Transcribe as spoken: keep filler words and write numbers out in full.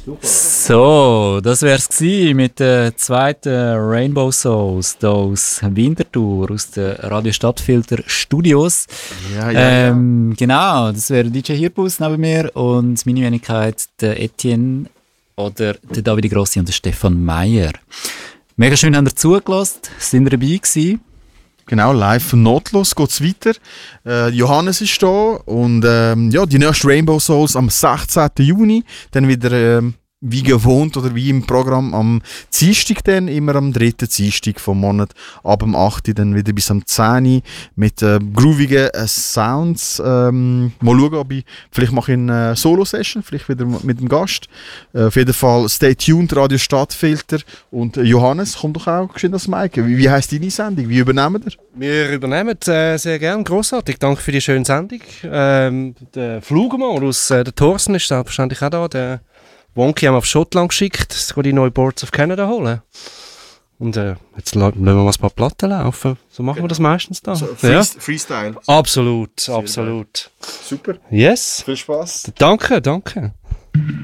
Super. So, das wär's gewesen mit der zweiten Rainbow Souls hier aus Winterthur, aus den Radio Stadtfilter Studios. Ja, ja, ähm, ja. Genau, das wäre D J Hirbus neben mir und meine Wenigkeit der Etienne oder der David Grossi und der Stefan Meyer. Mega schön, habt ihr zugelassen, sind ihr dabei gewesen. Genau, live und notlos geht es weiter. Äh, Johannes ist da und ähm, ja, die nächste Rainbow Souls am sechzehnten Juni. Dann wieder ähm, wie gewohnt oder wie im Programm am Dienstag dann, immer am dritten Dienstag vom Monat, ab dem achten dann wieder bis am zehnten mit äh, groovigen äh, Sounds. Ähm, mal schauen, ob ich, vielleicht mache ich eine Solo-Session, vielleicht wieder mit dem Gast. Äh, auf jeden Fall stay tuned, Radio Stadtfilter. Und äh, Johannes, komm doch auch geschwind ans Mic. Wie, wie heisst deine Sendung? Wie übernehmen wir? Wir übernehmen äh, sehr gerne, grossartig. Danke für die schöne Sendung. Ähm, der Flugmann aus äh, der Thorsten ist selbstverständlich auch da. Der Wonky haben wir auf Schottland geschickt, dass wir die neuen Boards of Canada holen. Und äh, jetzt lassen wir mal ein paar Platten laufen. So machen wir das meistens da. So, Free- ja. Freestyle. Absolut, Sehr absolut. Super. Yes. Viel Spaß. Danke, danke.